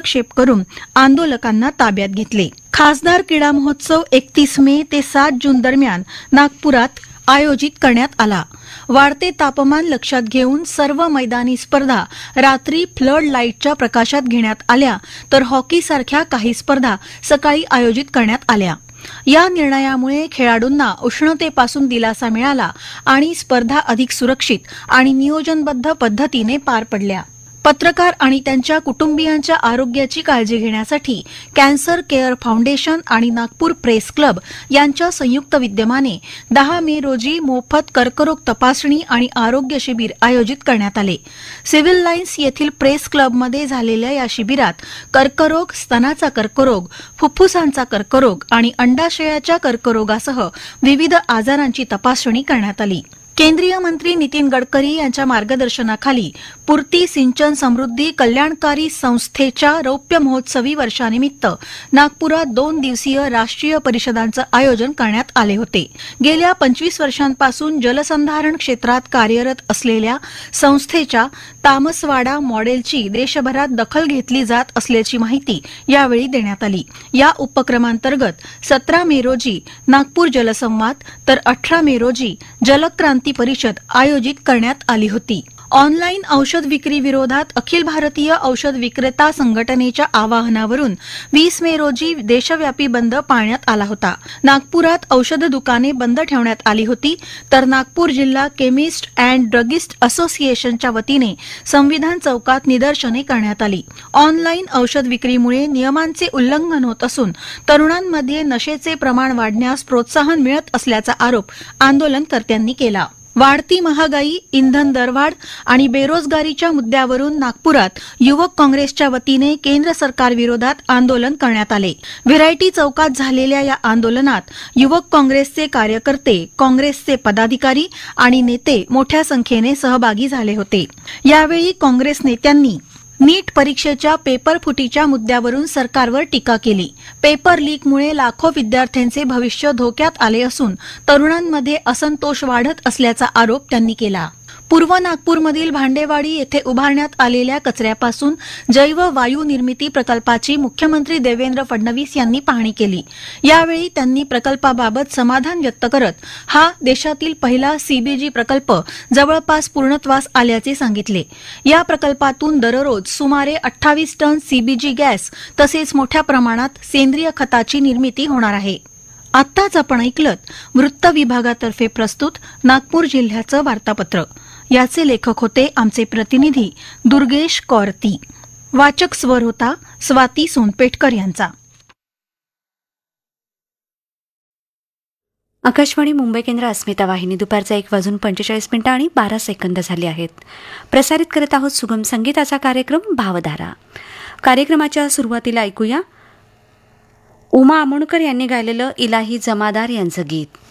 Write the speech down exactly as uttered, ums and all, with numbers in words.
हस्तक्षेप करून आंदोलकांना ताब्यात घेतले. खासदार क्रीडा महोत्सव एकतीस मे ते सात जून दरम्यान नागपुरात आयोजित करण्यात आला. वाढते तापमान लक्षात घेऊन सर्व मैदानी स्पर्धा रात्री फ्लड लाईटच्या प्रकाशात घेण्यात आल्या, तर हॉकीसारख्या काही स्पर्धा सकाळी आयोजित करण्यात आल्या. या निर्णयामुळे खेळाडूंना उष्णतेपासून दिलासा मिळाला आणि स्पर्धा अधिक सुरक्षित आणि नियोजनबद्ध पद्धतीने पार पडल्या. पत्रकार आणि त्यांच्या कुटुंबियांच्या आरोग्याची काळजी घेण्यासाठी कॅन्सर केअर फाउंडेशन आणि नागपूर प्रेस क्लब यांच्या संयुक्त विद्यमाने दहा मे रोजी मोफत कर्करोग तपासणी आणि आरोग्य शिबिर आयोजित करण्यात आले. सिव्हिल लाईन्स येथील प्रेस क्लबमध्ये झालेल्या या शिबिरात कर्करोग, स्तनाचा कर्करोग, फुफ्फुसांचा कर्करोग आणि अंडाशयाच्या कर्करोगासह विविध आजारांची तपासणी करण्यात आली. केंद्रीय मंत्री नितीन गडकरी यांच्या मार्गदर्शनाखाली पूर्ती सिंचन समृद्धी कल्याणकारी संस्थेच्या रौप्य महोत्सवी वर्षानिमित्त नागपुरात दोन दिवसीय राष्ट्रीय परिषदांचं आयोजन करण्यात आले होते. गेल्या पंचवीस वर्षांपासून जलसंधारण क्षेत्रात कार्यरत असलेल्या संस्थेच्या तामसवाडा मॉडेलची देशभरात दखल घेतली जात असल्याची माहिती यावेळी देण्यात आली. या उपक्रमांतर्गत सतरा मे रोजी नागपूर जलसंवाद तर अठरा मे रोजी जलक्रांती परिषद आयोजित करण्यात आली होती. ऑनलाईन औषध विक्री विरोधात अखिल भारतीय औषध विक्रेता संघटनेच्या आवाहनावरून वीस मे रोजी देशव्यापी बंद पाळण्यात आला होता. नागपुरात औषध दुकाने बंद ठेवण्यात आली होती, तर नागपूर जिल्हा केमिस्ट अँड ड्रगिस्ट असोसिएशनच्या वतीने संविधान चौकात निदर्शने करण्यात आली. ऑनलाईन औषध विक्रीमुळे नियमांचे उल्लंघन होत असून तरुणांमध्ये नशेचे प्रमाण वाढण्यास प्रोत्साहन मिळत असल्याचा आरोप आंदोलनकर्त्यांनी केला. वाढती महागाई, इंधन दरवाढ आणि बेरोजगारीच्या मुद्द्यावरून नागपुरात युवक काँग्रेसच्या वतीने केंद्र सरकारविरोधात आंदोलन करण्यात आले. व्हेरायटी चौकात झालेल्या या आंदोलनात युवक काँग्रेसचे कार्यकर्ते, काँग्रेसचे पदाधिकारी आणि नेते मोठ्या संख्येने सहभागी झाले होते. यावेळी काँग्रेस नेत्यांनी नीट परीक्षेच्या पेपर फुटीच्या मुद्द्यावरून सरकारवर टीका केली. पेपर लीकमुळे लाखो विद्यार्थ्यांचे भविष्य धोक्यात आले असून तरुणांमध्ये असंतोष वाढत असल्याचा आरोप त्यांनी केला. पूर्व नागपूरमधील भांडेवाडी येथे उभारण्यात आलेल्या कचऱ्यापासून जैव वायू निर्मिती प्रकल्पाची मुख्यमंत्री देवेंद्र फडणवीस यांनी पाहणी केली. यावेळी त्यांनी प्रकल्पाबाबत समाधान व्यक्त करत हा देशातील पहिला सीबीजी प्रकल्प जवळपास पूर्णत्वास आल्याचे सांगितले. या प्रकल्पातून दररोज सुमारे अठ्ठावीस टन सीबीजी गॅस तसेच मोठ्या प्रमाणात सेंद्रिय खताची निर्मिती होणार आहे. आत्ताच आपण ऐकलत वृत्त विभागातर्फे प्रस्तुत नागपूर जिल्ह्याचं वार्तापत्र. याचे लेखक होते आमचे प्रतिनिधी दुर्गेश कौरती. वाचक स्वर होता स्वाती सोनपेटकर यांचा. आकाशवाणी मुंबई केंद्र अस्मिता वाहिनी दुपारचा एक वाजून पंचेचाळीस मिनिटं आणि बारा सेकंद झाले आहेत. प्रसारित करत आहोत सुगम संगीताचा कार्यक्रम भावधारा. कार्यक्रमाच्या सुरुवातीला ऐकूया उमा आमोणकर यांनी गायलेलं इलाही जमादार यांचं गीत.